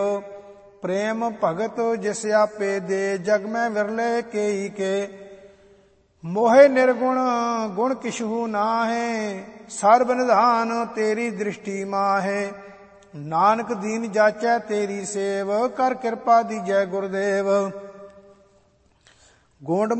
ਪ੍ਰੇਮ ਭਗਤ ਜਿਸ ਆਪੇ ਦੇ, ਜਗ ਮੈਂ ਵਿਰਲੇ ਕੇਈ ਕੇ। ਮੋਹਿ ਨਿਰਗੁਣ ਗੁਣ ਕਿਛੂ ਨਾਹਿ, ਸਰਬ ਨਿਧਾਨ ਤੇਰੀ ਦ੍ਰਿਸ਼ਟੀ ਮਾਹੇ। ਨਾਨਕ ਦੀਨ ਜਾਚੈ ਤੇਰੀ ਸੇਵ, ਕਰ ਕਿਰਪਾ ਦੀਜੈ ਗੁਰਦੇਵ। ਗੋਂਡ